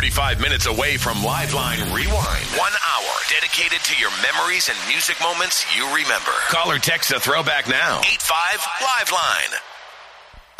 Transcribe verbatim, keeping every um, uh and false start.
forty-five minutes away from Liveline Rewind. One hour dedicated to your memories and music moments you remember. Call or text a throwback now. eight five Liveline.